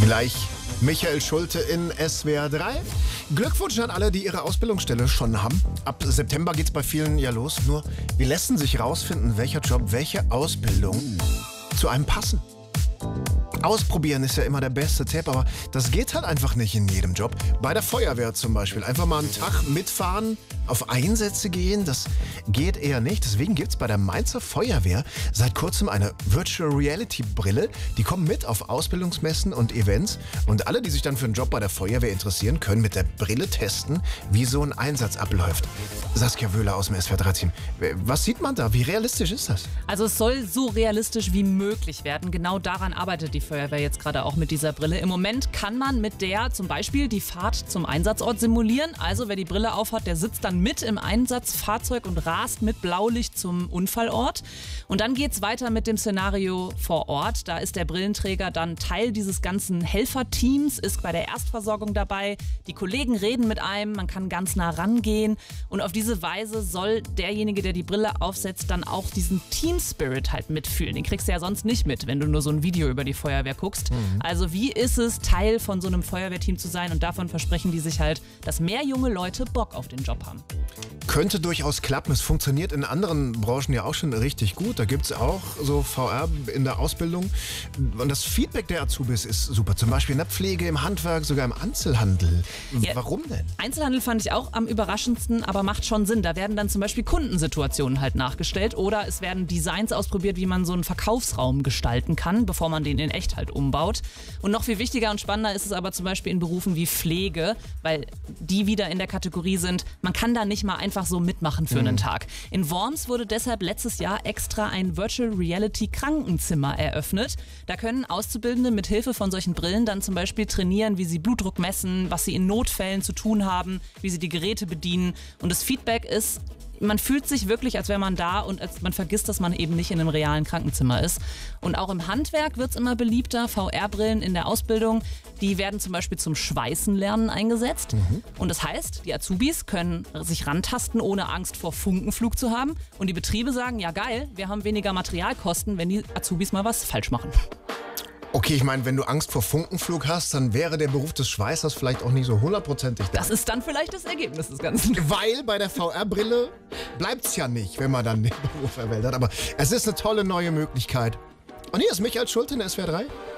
Gleich Michael Schulte in SWR 3. Glückwunsch an alle, die ihre Ausbildungsstelle schon haben. Ab September geht's bei vielen ja los. Nur, wie lässt sich rausfinden, welcher Job, welche Ausbildung zu einem passen? Ausprobieren ist ja immer der beste Tipp, aber das geht halt einfach nicht in jedem Job. Bei der Feuerwehr zum Beispiel. Einfach mal einen Tag mitfahren, auf Einsätze gehen, das geht eher nicht. Deswegen gibt's bei der Mainzer Feuerwehr seit kurzem eine Virtual Reality Brille. Die kommen mit auf Ausbildungsmessen und Events. Und alle, die sich dann für einen Job bei der Feuerwehr interessieren, können mit der Brille testen, wie so ein Einsatz abläuft. Saskia Wöhler aus dem SWR 3-Team. Was sieht man da? Wie realistisch ist das? Also es soll so realistisch wie möglich werden. Genau daran arbeitet die Feuerwehr jetzt gerade auch mit dieser Brille. Im Moment kann man mit der zum Beispiel die Fahrt zum Einsatzort simulieren. Also wer die Brille aufhat, der sitzt dann mit im Einsatzfahrzeug und rast mit Blaulicht zum Unfallort. Und dann geht es weiter mit dem Szenario vor Ort. Da ist der Brillenträger dann Teil dieses ganzen Helferteams, ist bei der Erstversorgung dabei. Die Kollegen reden mit einem, man kann ganz nah rangehen. Und auf diese Weise soll derjenige, der die Brille aufsetzt, dann auch diesen Team-Spirit halt mitfühlen. Den kriegst du ja sonst nicht mit, wenn du nur so ein Video über die Feuerwehr guckst. Also wie ist es, Teil von so einem Feuerwehrteam zu sein? Und davon versprechen die sich halt, dass mehr junge Leute Bock auf den Job haben. Könnte durchaus klappen. Es funktioniert in anderen Branchen ja auch schon richtig gut. Da gibt es auch so VR in der Ausbildung. Und das Feedback der Azubis ist super. Zum Beispiel in der Pflege, im Handwerk, sogar im Einzelhandel. Ja, warum denn? Einzelhandel fand ich auch am überraschendsten, aber macht schon Sinn. Da werden dann zum Beispiel Kundensituationen halt nachgestellt oder es werden Designs ausprobiert, wie man so einen Verkaufsraum gestalten kann, bevor man den in echt halt umbaut. Und noch viel wichtiger und spannender ist es aber zum Beispiel in Berufen wie Pflege, weil die wieder in der Kategorie sind, man kann da nicht mal einfach so mitmachen für einen Tag. In Worms wurde deshalb letztes Jahr extra ein Virtual Reality Krankenzimmer eröffnet. Da können Auszubildende mit Hilfe von solchen Brillen dann zum Beispiel trainieren, wie sie Blutdruck messen, was sie in Notfällen zu tun haben, wie sie die Geräte bedienen. Und das Feedback ist, man fühlt sich wirklich, als wäre man da und man vergisst, dass man eben nicht in einem realen Krankenzimmer ist. Und auch im Handwerk wird es immer beliebter. VR-Brillen in der Ausbildung, die werden zum Beispiel zum Schweißen lernen eingesetzt. Und das heißt, die Azubis können sich rantasten, ohne Angst vor Funkenflug zu haben. Und die Betriebe sagen, ja geil, wir haben weniger Materialkosten, wenn die Azubis mal was falsch machen. Okay, ich meine, wenn du Angst vor Funkenflug hast, dann wäre der Beruf des Schweißers vielleicht auch nicht so hundertprozentig da. Das ist dann vielleicht das Ergebnis des Ganzen. Weil bei der VR-Brille bleibt es ja nicht, wenn man dann den Beruf erwählt hat. Aber es ist eine tolle neue Möglichkeit. Und hier ist Michael Schulte in SWR 3.